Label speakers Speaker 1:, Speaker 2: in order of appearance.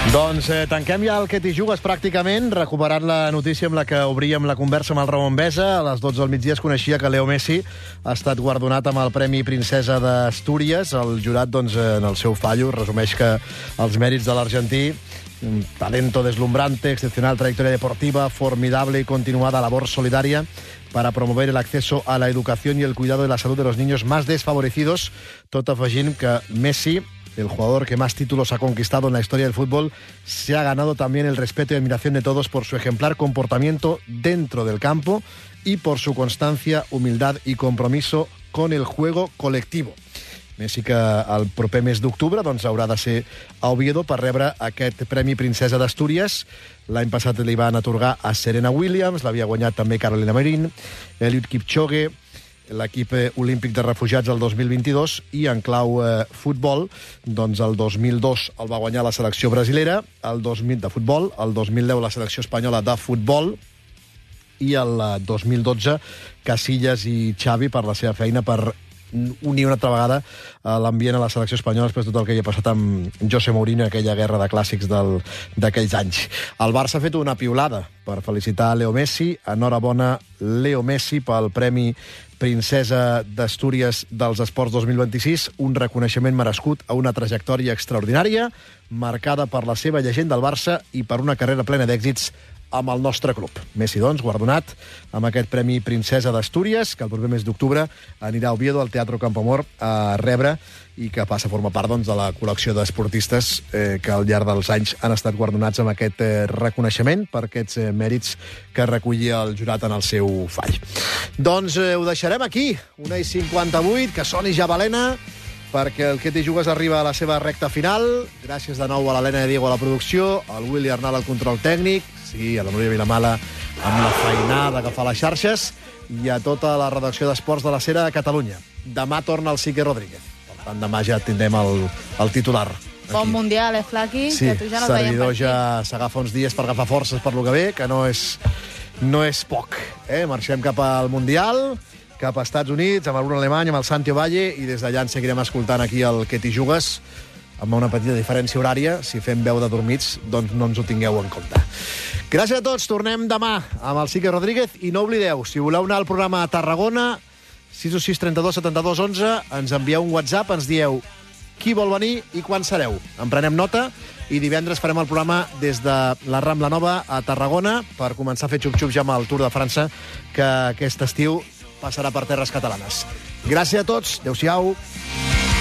Speaker 1: Doncs tanquem ja el Que t'hi jugues pràcticament, recuperant la notícia amb la que obríem la conversa amb el Ramon Besa. A les 12 del migdia es coneixia que Leo Messi ha estat guardonat amb el Premi Princesa d'Astúries. El jurat, doncs, en el seu fallo, resumeix que els mèrits de l'argentí, un talento deslumbrante, excepcional trayectoria deportiva, formidable y continuada labor solidaria para promover el acceso a la educación y el cuidado de la salud de los niños más desfavorecidos, tot afegint que Messi, el jugador que más títulos ha conquistado en la historia del fútbol, se ha ganado también el respeto y admiración de todos por su ejemplar comportamiento dentro del campo y por su constancia, humildad y compromiso con el juego colectivo. Messi, que el proper mes d'octubre doncs, haurà de ser a Oviedo per rebre aquest Premi Princesa d'Astúries. L'any passat li van atorgar a Serena Williams, l'havia guanyat també Carolina Marín, Eliud Kipchoge, l'equip olímpic de refugiats el 2022, i en clau futbol, doncs el 2002 el va guanyar la selecció brasilera, el 2000 de futbol, el 2010 la selecció espanyola de futbol, i el 2012 Casillas i Xavi per la seva feina per unir una altra vegada l'ambient a la selecció espanyola després de tot el que hi ha passat amb José Mourinho, aquella guerra de clàssics d'aquells anys. El Barça ha fet una piulada per felicitar Leo Messi. Enhorabona, Leo Messi, pel Premi Princesa d'Astúries dels Esports 2026, un reconeixement merescut a una trajectòria extraordinària, marcada per la seva llegenda al Barça i per una carrera plena d'èxits amb el nostre club. Messi, doncs, guardonat amb aquest Premi Princesa d'Astúries, que el proper mes d'octubre anirà a Oviedo, al Teatro Campomor, a rebre, i que passa a formar part, doncs, de la col·lecció d'esportistes que al llarg dels anys han estat guardonats amb aquest reconeixement per aquests mèrits que recollia el jurat en el seu fall. Doncs ho deixarem aquí, 1:58, que soni ja balena, perquè el Que t'hi jugues arriba a la seva recta final. Gràcies de nou a l'Helena de Diego a la producció, al Willy Arnal al control tècnic, sí, a la Núria Vilamala amb la feinada que fa les xarxes, i a tota la redacció d'Esports de la Sera de Catalunya. Demà torna el Sique Rodríguez. Per tant, demà ja tindrem el titular.
Speaker 2: Bon Mundial, Flaqui?
Speaker 1: Sí,
Speaker 2: que tu ja no et veiem per aquí.
Speaker 1: ja s'agafa uns dies per agafar forces per lo que ve, que no és poc. Marxem cap al Mundial, cap a Estats Units, amb el Bruno Alemany, amb el Santi Ovalle, i des d'allà ens seguirem escoltant aquí el Que t'hi jugues, amb una petita diferència horària. Si fem veu de dormits, doncs no ens ho tingueu en compte. Gràcies a tots, tornem demà amb el Sique Rodríguez, i no oblideu, si voleu anar al programa a Tarragona, 616 32 72 11, ens envieu un WhatsApp, ens dieu qui vol venir i quan sereu. En prenem nota, i divendres farem el programa des de la Rambla Nova a Tarragona per començar a fer xup-xup ja amb el Tour de França, que aquest estiu passarà per terres catalanes. Gràcies a tots, adéu-siau.